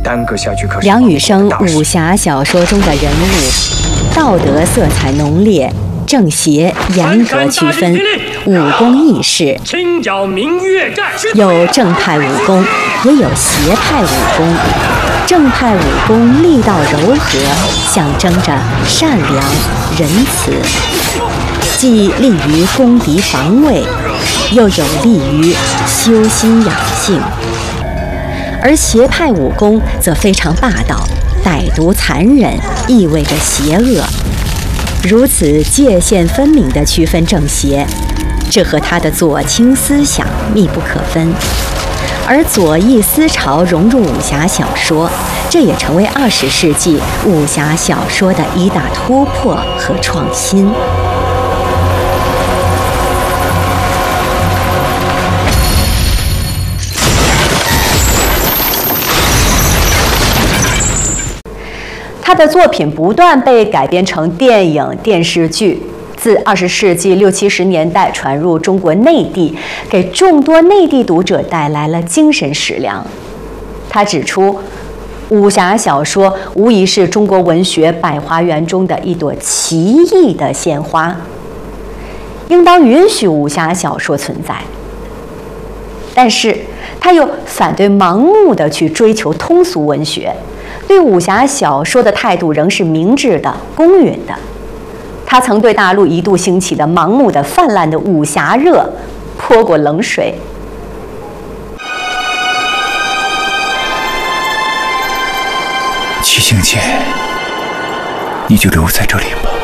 耽搁下去可是梁羽生武侠小说中的人物，道德色彩浓烈，正邪严格区分，武功义士， 青角明月战， 有正派武功，也有邪派武功。正派武功力道柔和，象征着善良、仁慈，既利于攻敌防卫，又有利于修心养性。而邪派武功则非常霸道、歹毒、残忍，意味着邪恶。如此界限分明地区分正邪，这和他的左倾思想密不可分。而左翼思潮融入武侠小说，这也成为20世纪武侠小说的一大突破和创新。他的作品不断被改编成电影、电视剧，自20世纪60、70年代传入中国内地，给众多内地读者带来了精神食粮。他指出，武侠小说无疑是中国文学百花园中的一朵奇异的鲜花，应当允许武侠小说存在。但是，他又反对盲目地去追求通俗文学。对武侠小说的态度仍是明智的、公允的。他曾对大陆一度兴起的盲目的、泛滥的武侠热泼过冷水。 七星姐，你就留在这里吧。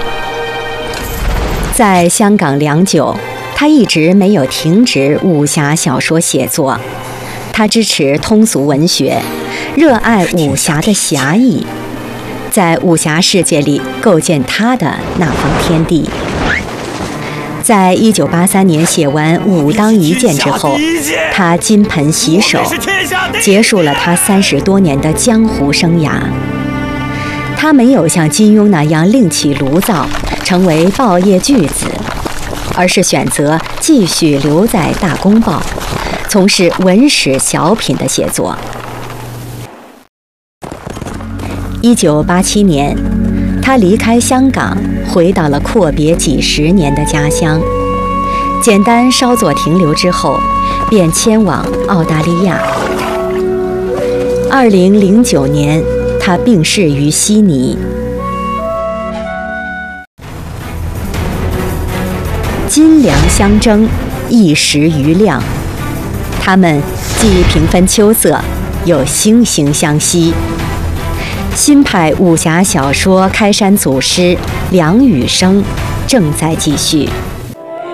在香港良久，他一直没有停止武侠小说写作。他支持通俗文学，热爱武侠的侠义，在武侠世界里构建他的那方天地。在1983年写完《武当一剑》之后，他金盆洗手，结束了他30多年的江湖生涯。他没有像金庸那样另起炉灶，成为报业巨子，而是选择继续留在大公报，从事文史小品的写作。1987年，他离开香港，回到了阔别几10年的家乡。简单稍作停留之后，便迁往澳大利亚。2009年，他病逝于悉尼。金梁相争，一时余亮。他们既平分秋色，又惺惺相惜。新派武侠小说开山祖师梁羽生正在继续。